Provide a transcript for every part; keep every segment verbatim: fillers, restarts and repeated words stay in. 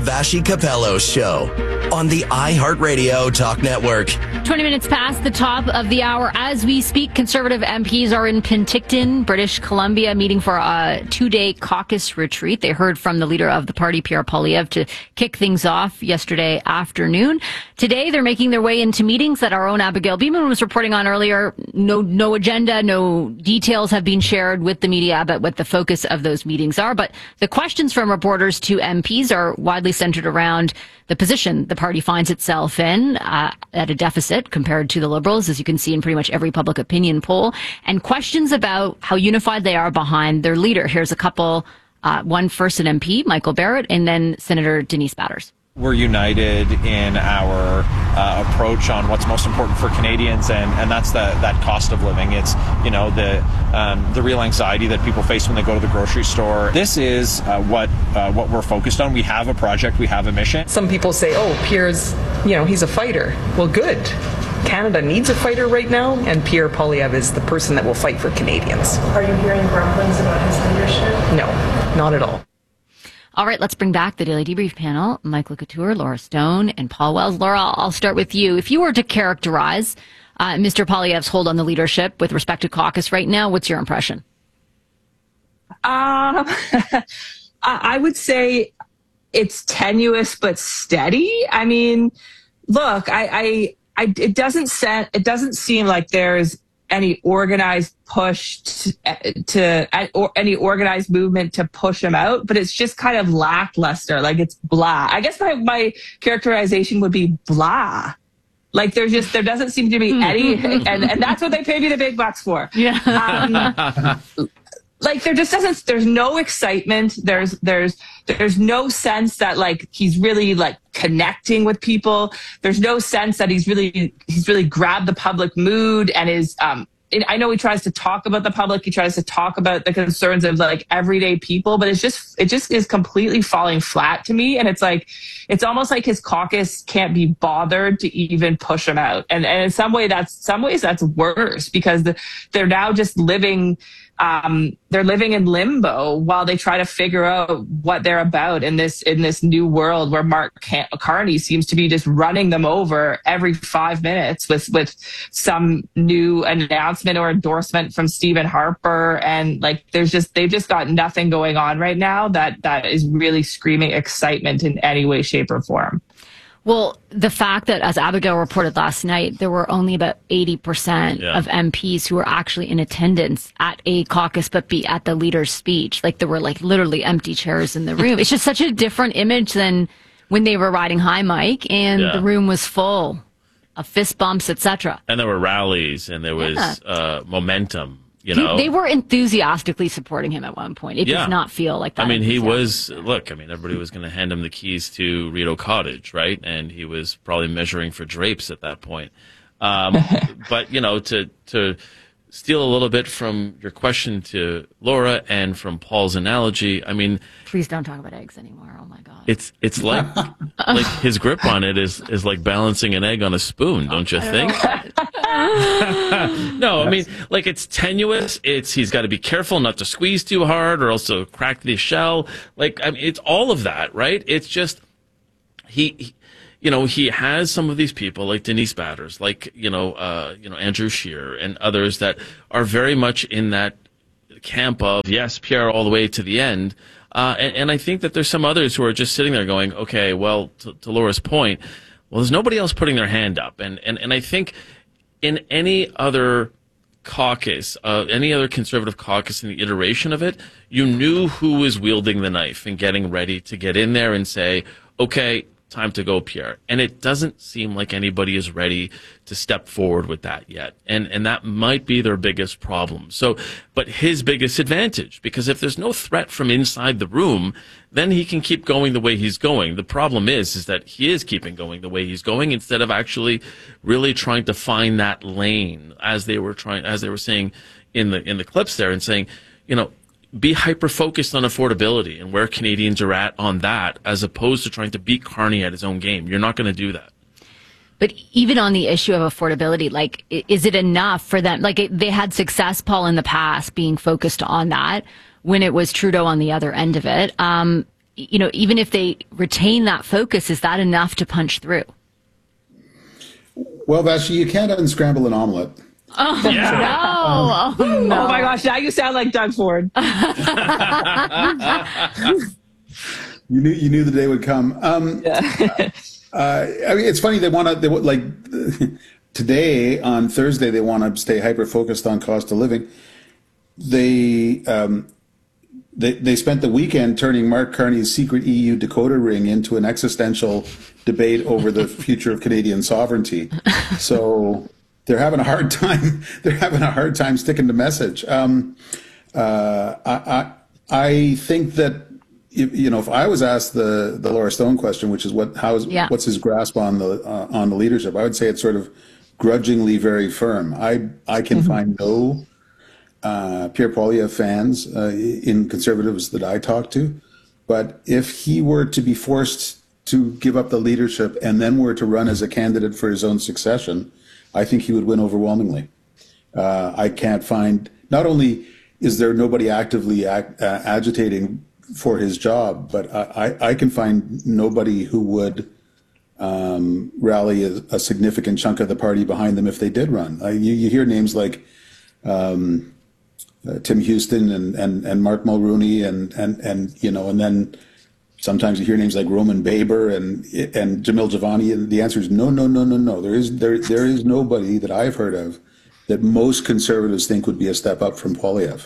Vashi Capello Show on the iHeartRadio Talk Network. twenty minutes past the top of the hour. As we speak, Conservative M Ps are in Penticton, British Columbia, meeting for a two-day caucus retreat. They heard from the leader of the party, Pierre Poilievre, to kick things off yesterday afternoon. Today, they're making their way into meetings that our own Abigail Beeman was reporting on earlier. No, no agenda, no details have been shared with the media about what the focus of those meetings are. But the questions from reporters to M Ps are widely centered around the position the party finds itself in, uh, at a deficit compared to the Liberals, as you can see in pretty much every public opinion poll, and questions about how unified they are behind their leader. Here's a couple, uh, one first an M P, Michael Barrett, and then Senator Denise Batters. We're united in our uh, approach on what's most important for Canadians, and, and that's the, that cost of living. It's, you know, the um, the real anxiety that people face when they go to the grocery store. This is uh, what uh, what we're focused on. We have a project, we have a mission. Some people say, oh, Pierre's, you know, he's a fighter. Well, good. Canada needs a fighter right now, and Pierre Poilievre is the person that will fight for Canadians. Are you hearing grumblings about his leadership? No, not at all. All right, let's bring back the Daily Debrief panel. Mike LeCouture, Laura Stone, and Paul Wells. Laura, I'll start with you. If you were to characterize uh, Mister Poilievre's hold on the leadership with respect to caucus right now, what's your impression? Um, I would say it's tenuous but steady. I mean, look, I, I, I it doesn't set, it doesn't seem like there's any organized push to, to or any organized movement to push him out, but it's just kind of lackluster. Like, it's blah. I guess my, my characterization would be blah. Like, there's just, there doesn't seem to be any, and, and that's what they pay me the big bucks for. Yeah. Um, like, there just doesn't, there's no excitement. There's, there's, there's no sense that, like, he's really, like, connecting with people. There's no sense that he's really, he's really grabbed the public mood and is, um, I know he tries to talk about the public. He tries to talk about the concerns of, like, everyday people, but it's just, it just is completely falling flat to me. And it's like, it's almost like his caucus can't be bothered to even push him out. And, and in some way, that's, some ways that's worse, because the, they're now just living, Um, they're living in limbo while they try to figure out what they're about in this in this new world where Mark Carney seems to be just running them over every five minutes with with some new announcement or endorsement from Stephen Harper, and like there's just they've just got nothing going on right now that that is really screaming excitement in any way, shape, or form. Well, the fact that, as Abigail reported last night, there were only about eighty percent yeah. of M Ps who were actually in attendance at a caucus, but be at the leader's speech. Like, there were, like, literally empty chairs in the room. It's just such a different image than when they were riding high, Mike, and yeah. the room was full of fist bumps, et cetera. And there were rallies, and there was Yeah. uh, momentum. You He- know, they were enthusiastically supporting him at one point. It Yeah. does not feel like that. I mean, he enthusiasm. was, look, I mean, everybody was going to hand him the keys to Rideau Cottage, right? And he was probably measuring for drapes at that point. Um, but, you know, to, to steal a little bit from your question to Laura and from Paul's analogy, I mean, Please don't talk about eggs anymore. Oh, my God. it's it's like like his grip on it is, is like balancing an egg on a spoon, don't you think? No, I mean, like, it's tenuous. It's he's got to be careful not to squeeze too hard, or else he'll crack the shell. Like, I mean, it's all of that, right? It's just he, he you know, he has some of these people like Denise Batters, like you know, uh, you know, Andrew Scheer, and others that are very much in that camp of yes, Pierre, all the way to the end. Uh, and, and I think that there's some others who are just sitting there going, okay, well, to, to Laura's point, well, there's nobody else putting their hand up. And, and, and I think in any other caucus, uh, any other conservative caucus in the iteration of it, you knew who was wielding the knife and getting ready to get in there and say, okay, time to go, Pierre. And it doesn't seem like anybody is ready to step forward with that yet. And and that might be their biggest problem. So, but his biggest advantage, because if there's no threat from inside the room, then he can keep going the way he's going. The problem is, is that he is keeping going the way he's going instead of actually really trying to find that lane, as they were trying, as they were saying in the, in the clips there, and saying, you know, be hyper-focused on affordability and where Canadians are at on that, as opposed to trying to beat Carney at his own game. You're not going to do that. But even on the issue of affordability, like, is it enough for them? Like, it, they had success, Paul, in the past being focused on that when it was Trudeau on the other end of it. Um, you know, even if they retain that focus, is that enough to punch through? Well, Vashi, you can't unscramble an omelet. Oh, yeah. no. Oh, no. Oh, my gosh. Now you sound like Doug Ford. You knew you knew the day would come. Um, yeah. uh, I mean, it's funny. They want to, they like today on Thursday, they want to stay hyper-focused on cost of living. They, um, they, they spent the weekend turning Mark Carney's secret E U decoder ring into an existential debate over the future of Canadian sovereignty. So they're having a hard time. They're having a hard time sticking to message. Um, uh, I, I, I think that, if, you know, if I was asked the, the Laura Stone question, which is what, how is, yeah. what's his grasp on the, uh, on the leadership? I would say it's sort of grudgingly very firm. I, I can mm-hmm. find no, uh, Pierre Poilievre fans, uh, in Conservatives that I talk to. But if he were to be forced to give up the leadership and then were to run as a candidate for his own succession, I think he would win overwhelmingly. Uh, I can't find, not only is there nobody actively act, uh, agitating for his job, but I, I can find nobody who would um, rally a, a significant chunk of the party behind them if they did run. Uh, you, you hear names like um, uh, Tim Houston and, and, and Mark Mulrooney and, and, and, you know, and then sometimes you hear names like Roman Baber and and Jamil Javani, and the answer is no, no, no, no, no. There is there there is nobody that I've heard of that most Conservatives think would be a step up from Poilievre.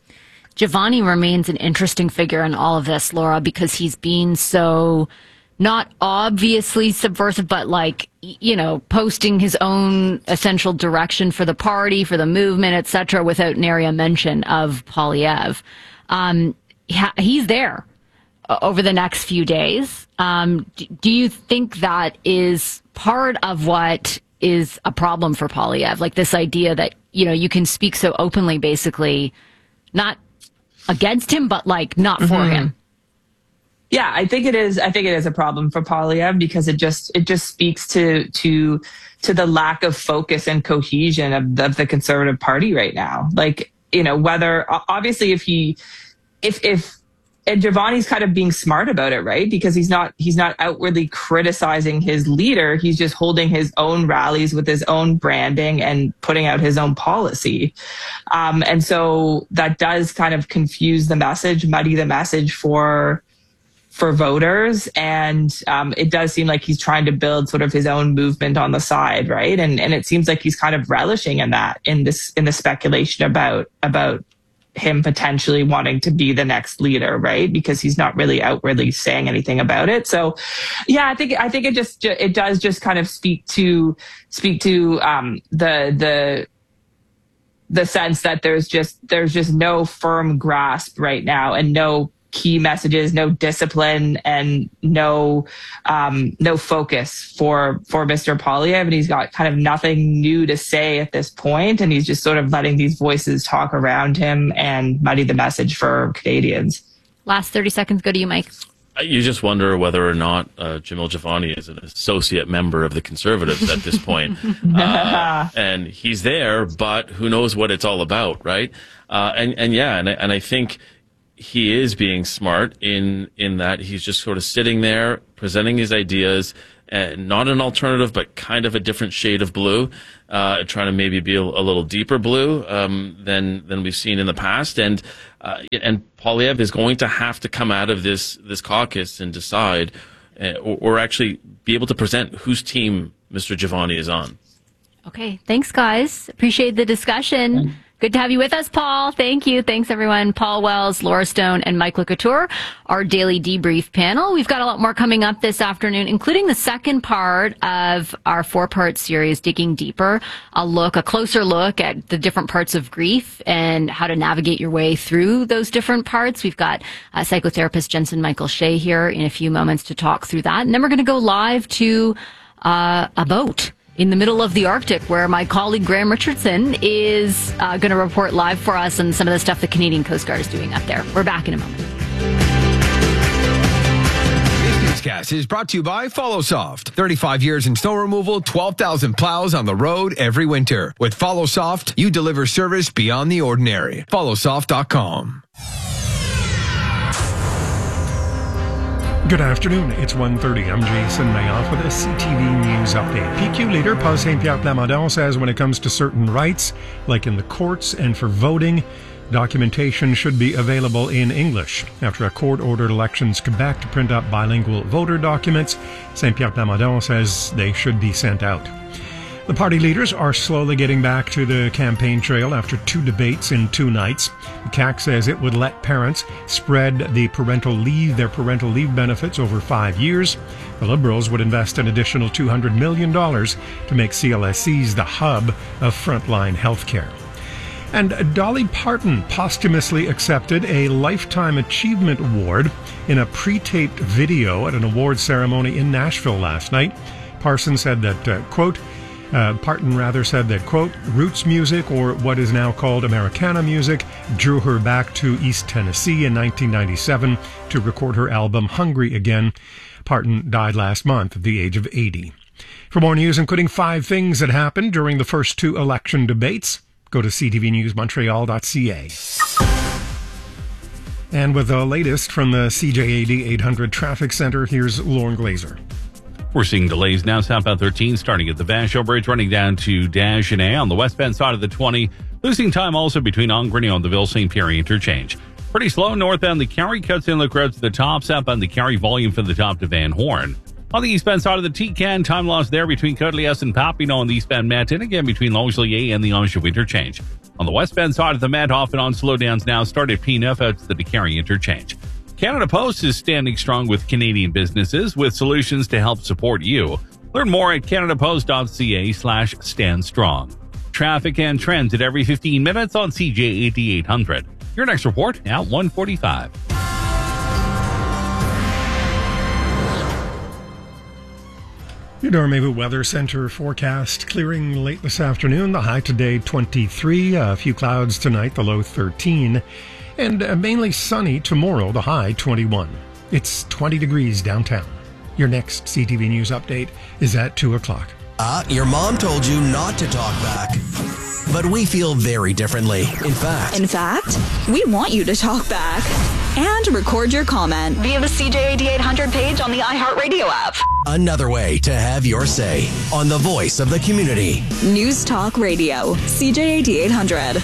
Javani remains an interesting figure in all of this, Laura, because he's been so not obviously subversive, but like, you know, posting his own essential direction for the party, for the movement, et cetera, without nary a mention of Poilievre. Um, he's there over the next few days. Um, do you think that is part of what is a problem for Poilievre? Like this idea that, you know, you can speak so openly, basically, not against him, but like not for mm-hmm. him. Yeah, I think it is. I think it is a problem for Poilievre because it just it just speaks to to to the lack of focus and cohesion of, of the Conservative Party right now. Like, you know, whether obviously if he if if and Javani's kind of being smart about it, right? Because he's not he's not outwardly criticizing his leader. He's just holding his own rallies with his own branding and putting out his own policy. Um, and so that does kind of confuse the message, muddy the message for for voters. And um, it does seem like he's trying to build sort of his own movement on the side, right? And and it seems like he's kind of relishing in that, in this in the speculation about about him potentially wanting to be the next leader, right? Because he's not really outwardly saying anything about it. So, yeah, I think I think it just it does just kind of speak to speak to um, the the the sense that there's just there's just no firm grasp right now, and no key messages, no discipline, and no um, no focus for for Mister Poilievre, and he's got kind of nothing new to say at this point, and he's just sort of letting these voices talk around him and muddy the message for Canadians. Last thirty seconds go to you, Mike. You just wonder whether or not uh, Jamil Javani is an associate member of the Conservatives at this point. uh, and he's there, but who knows what it's all about, right? Uh, and, and yeah, and I, and I think he is being smart in in that he's just sort of sitting there presenting his ideas, and not an alternative, but kind of a different shade of blue, uh, trying to maybe be a, a little deeper blue um, than than we've seen in the past. And uh, and Poilievre is going to have to come out of this this caucus and decide, uh, or, or actually be able to present whose team Mister Javani is on. Okay, thanks, guys. Appreciate the discussion. Thanks. Good to have you with us, Paul. Thank you. Thanks, everyone. Paul Wells, Laura Stone, and Mike LeCouture, our daily debrief panel. We've got a lot more coming up this afternoon, including the second part of our four-part series, Digging Deeper, a look, a closer look at the different parts of grief and how to navigate your way through those different parts. We've got uh, psychotherapist Jensen Michael Shea here in a few moments to talk through that. And then we're going to go live to uh, a boat in the middle of the Arctic, where my colleague Graham Richardson is uh, going to report live for us on some of the stuff the Canadian Coast Guard is doing up there. We're back in a moment. This newscast is brought to you by FollowSoft. thirty-five years in snow removal, twelve thousand plows on the road every winter. With FollowSoft, you deliver service beyond the ordinary. follow soft dot com. Good afternoon. It's one thirty. I'm Jason Mayoff with a C T V News update. P Q leader Paul Saint-Pierre Plamondon says when it comes to certain rights, like in the courts and for voting, documentation should be available in English. After a court ordered Elections Quebec to print up bilingual voter documents, Saint-Pierre Plamondon says they should be sent out. The party leaders are slowly getting back to the campaign trail after two debates in two nights. The C A Q says it would let parents spread the parental leave, their parental leave benefits over five years. The Liberals would invest an additional two hundred million dollars to make C L S Cs the hub of frontline healthcare. And Dolly Parton posthumously accepted a Lifetime Achievement Award in a pre-taped video at an awards ceremony in Nashville last night. Parson said that, uh, quote, Uh, Parton rather said that, quote, roots music, or what is now called Americana music, drew her back to East Tennessee in nineteen ninety-seven to record her album Hungry Again. Parton died last month at the age of eighty. For more news, including five things that happened during the first two election debates, go to c t v news montreal dot c a. And with the latest from the C J A D eight hundred Traffic Center, here's Lauren Glazer. We're seeing delays now southbound thirteen starting at the Vachon Bridge running down to Dagenet on the westbound side of the twenty. Losing time also between Angrigny and the Ville-Saint Pierre interchange. Pretty slow northbound the Carrie cuts in the road to the top. Southbound the Carrie volume from the top to Van Horn. On the eastbound side of the T-Can, time loss there between Côte-Liesse and Papineau on the eastbound Met, and again between Langelier and the Anjou interchange. On the westbound side of the Met, off and on slowdowns now start at P nine out to the DeCarry interchange. Canada Post is standing strong with Canadian businesses with solutions to help support you. Learn more at canadapost.ca slash stand strong. Traffic and trends at every fifteen minutes on C J A D eight hundred. Your next report at one forty-five. Your Dormevu Weather Center forecast clearing late this afternoon. The high today twenty-three, a few clouds tonight, the low thirteen. And uh, mainly sunny tomorrow, the high twenty-one. It's twenty degrees downtown. Your next C T V News update is at two o'clock. Uh, your mom told you not to talk back. But we feel very differently. In fact. In fact, we want you to talk back. And record your comment via the C J A D eight hundred page on the iHeartRadio app. Another way to have your say on the voice of the community. News Talk Radio, C J A D eight hundred.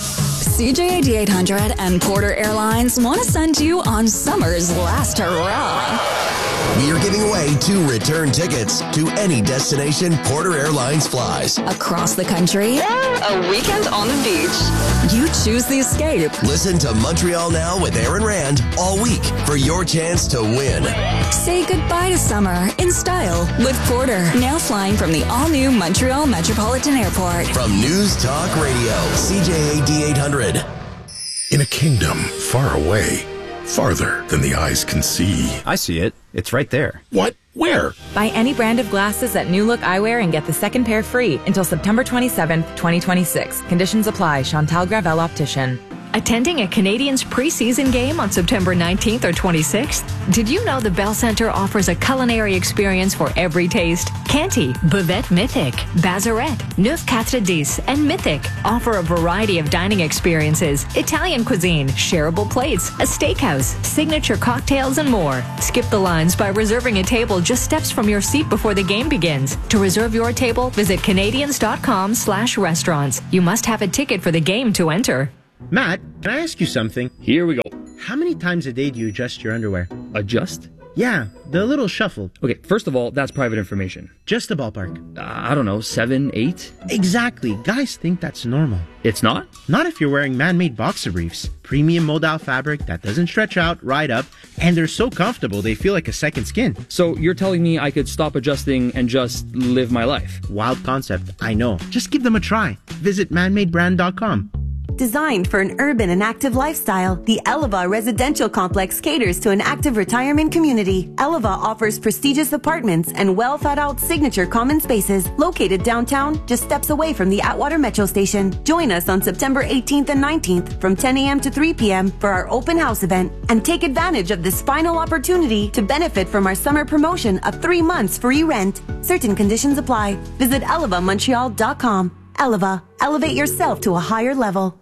C J A D eight hundred and Porter Airlines want to send you on summer's last hurrah. We are giving away two return tickets to any destination Porter Airlines flies. Across the country, a weekend on the beach. You choose the escape. Listen to Montreal Now with Aaron Rand all week for your chance to win. Say goodbye to summer in style with Porter. Now flying from the all-new Montreal Metropolitan Airport. From News Talk Radio, C J A D eight hundred. In a kingdom far away, farther than the eyes can see. I see it. It's right there. What? Where? Buy any brand of glasses at New Look Eyewear and get the second pair free until September twenty-seventh, twenty twenty-six. Conditions apply. Chantal Gravel Optician. Attending a Canadiens preseason game on September nineteenth or twenty-sixth? Did you know the Bell Centre offers a culinary experience for every taste? Canty, Buvette Mythic, Bazarette, Neuf Quatre Dix, and Mythic offer a variety of dining experiences, Italian cuisine, shareable plates, a steakhouse, signature cocktails, and more. Skip the lines by reserving a table just steps from your seat before the game begins. To reserve your table, visit Canadiens.com slash restaurants. You must have a ticket for the game to enter. Matt, can I ask you something? Here we go. How many times a day do you adjust your underwear? Adjust? Yeah, the little shuffle. Okay, first of all, that's private information. Just a ballpark. Uh, I don't know, seven, eight? Exactly. Guys think that's normal. It's not? Not if you're wearing man-made boxer briefs. Premium modal fabric that doesn't stretch out, ride up, and they're so comfortable they feel like a second skin. So you're telling me I could stop adjusting and just live my life? Wild concept, I know. Just give them a try. Visit man made brand dot com. Designed for an urban and active lifestyle, the Eleva Residential Complex caters to an active retirement community. Eleva offers prestigious apartments and well-thought-out signature common spaces located downtown, just steps away from the Atwater Metro Station. Join us on September eighteenth and nineteenth from ten a.m. to three p.m. for our open house event, and take advantage of this final opportunity to benefit from our summer promotion of three months free rent. Certain conditions apply. Visit eleva montreal dot com. Eleva, elevate yourself to a higher level.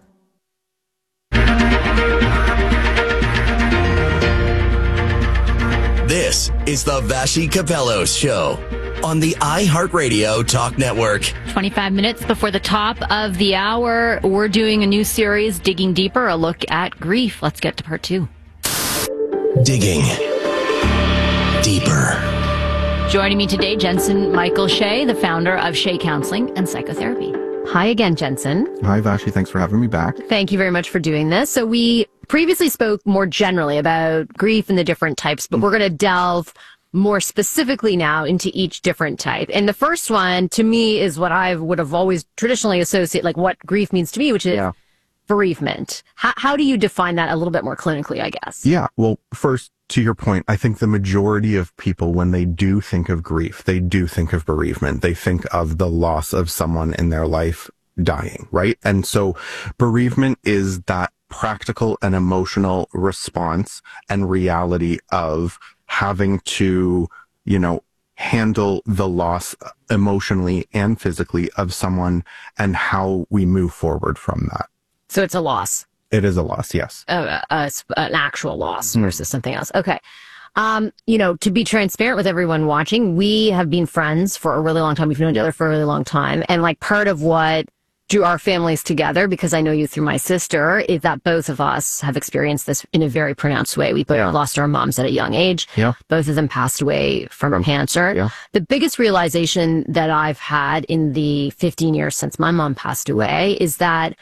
This is the Vashi Capellos Show on the iHeartRadio Talk Network. twenty-five minutes before the top of the hour, we're doing a new series, Digging Deeper, a look at grief. Let's get to part two. Digging Deeper. Joining me today, Jensen Michael Shea, the founder of Shea Counseling and Psychotherapy. Hi again, Jensen. Hi, Vashi. Thanks for having me back. Thank you very much for doing this. So we previously spoke more generally about grief and the different types, but we're going to delve more specifically now into each different type. And the first one, to me, is what I would have always traditionally associated, like what grief means to me, which is yeah. bereavement. How, how do you define that a little bit more clinically, I guess? Yeah. Well, first, to your point, I think the majority of people, when they do think of grief, they do think of bereavement. They think of the loss of someone in their life dying, right? And so bereavement is that practical and emotional response and reality of having to, you know, handle the loss emotionally and physically of someone and how we move forward from that. So it's a loss. It is a loss, yes. Uh, uh, an actual loss versus something else. Okay. Um, you know, to be transparent with everyone watching, we have been friends for a really long time. We've known each other for a really long time. And like part of what drew our families together, because I know you through my sister, is that both of us have experienced this in a very pronounced way. We both yeah. lost our moms at a young age. Yeah. Both of them passed away from, from cancer. Yeah. The biggest realization that I've had in the fifteen years since my mom passed away is that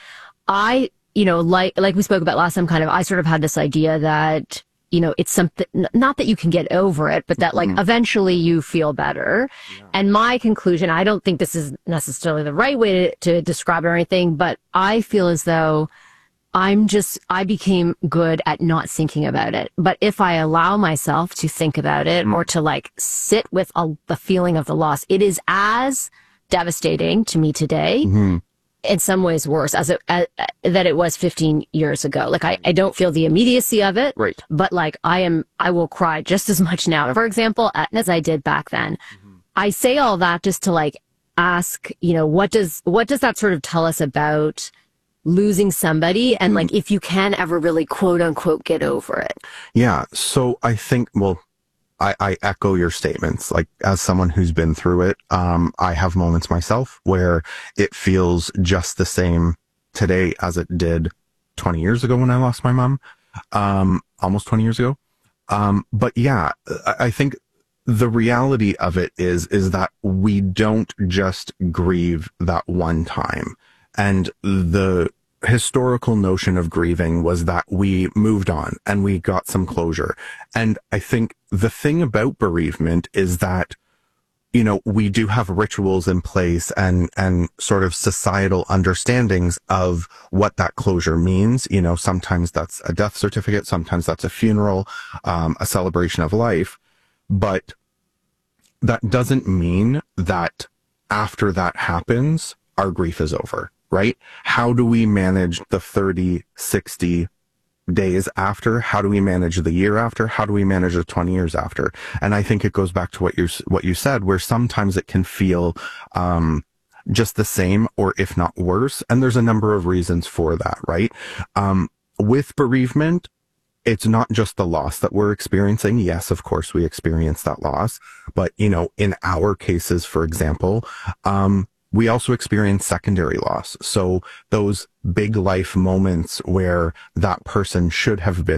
I, you know, like, like we spoke about last time, kind of, I sort of had this idea that, you know, it's something, not that you can get over it, but that like mm-hmm. eventually you feel better. Yeah. And my conclusion, I don't think this is necessarily the right way to, to describe it or anything, but I feel as though I'm just, I became good at not thinking about it. But if I allow myself to think about it mm-hmm. or to like sit with a, the feeling of the loss, it is as devastating to me today. Mm-hmm. In some ways worse as it as, uh, that it was fifteen years ago. Like I, I don't feel the immediacy of it, right? But like I am, I will cry just as much now, for example, as I did back then. Mm-hmm. I say all that just to like ask, you know, what does what does that sort of tell us about losing somebody, and mm-hmm. like if you can ever really quote unquote get over it? Yeah. So I think well. I, I echo your statements. Like, as someone who's been through it, um, I have moments myself where it feels just the same today as it did twenty years ago when I lost my mom, um, almost twenty years ago. Um, but yeah, I, I think the reality of it is, is that we don't just grieve that one time. And the historical notion of grieving was that we moved on and we got some closure. And I think the thing about bereavement is that, you know, we do have rituals in place and, and sort of societal understandings of what that closure means. You know, sometimes that's a death certificate, sometimes that's a funeral, um, a celebration of life. But that doesn't mean that after that happens, our grief is over. Right? How do we manage the thirty, sixty days after? How do we manage the year after? How do we manage the twenty years after? And I think it goes back to what you what you said, where sometimes it can feel um, just the same, or if not worse. And there's a number of reasons for that, right? Um, with bereavement, it's not just the loss that we're experiencing. Yes, of course, we experience that loss. But, you know, in our cases, for example, um, we also experience secondary loss. So those big life moments where that person should have been